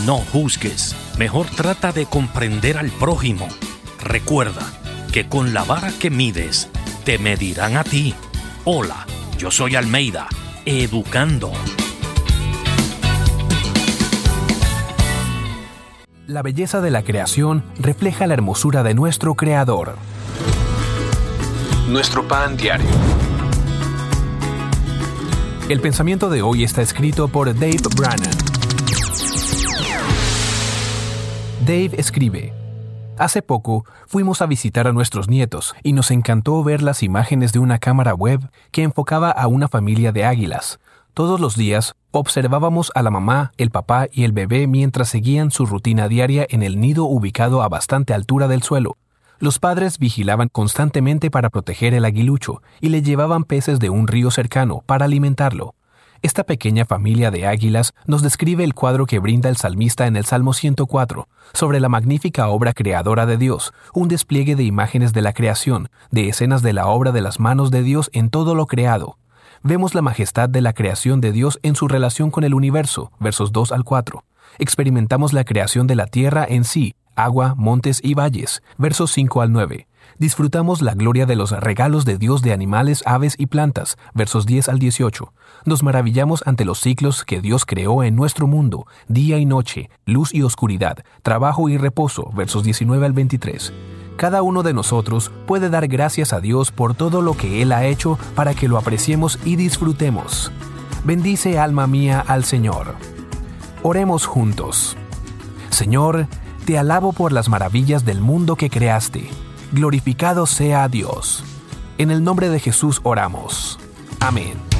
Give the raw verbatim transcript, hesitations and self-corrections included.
No juzgues, mejor trata de comprender al prójimo. Recuerda que con la vara que mides, te medirán a ti. Hola, yo soy Almeida, educando. La belleza de la creación refleja la hermosura de nuestro Creador. Nuestro pan diario. El pensamiento de hoy está escrito por Dave Brannan. Dave escribe: hace poco fuimos a visitar a nuestros nietos y nos encantó ver las imágenes de una cámara web que enfocaba a una familia de águilas. Todos los días observábamos a la mamá, el papá y el bebé mientras seguían su rutina diaria en el nido ubicado a bastante altura del suelo. Los padres vigilaban constantemente para proteger el aguilucho y le llevaban peces de un río cercano para alimentarlo. Esta pequeña familia de águilas nos describe el cuadro que brinda el salmista en el Salmo ciento cuatro, sobre la magnífica obra creadora de Dios, un despliegue de imágenes de la creación, de escenas de la obra de las manos de Dios en todo lo creado. Vemos la majestad de la creación de Dios en su relación con el universo, versos dos al cuatro. Experimentamos la creación de la tierra en sí, agua, montes y valles, versos cinco al nueve. Disfrutamos la gloria de los regalos de Dios de animales, aves y plantas, versos diez al dieciocho. Nos maravillamos ante los ciclos que Dios creó en nuestro mundo, día y noche, luz y oscuridad, trabajo y reposo, versos diecinueve al veintitrés. Cada uno de nosotros puede dar gracias a Dios por todo lo que Él ha hecho para que lo apreciemos y disfrutemos. Bendice, alma mía, al Señor. Oremos juntos. Señor, te alabo por las maravillas del mundo que creaste. Glorificado sea Dios. En el nombre de Jesús oramos. Amén.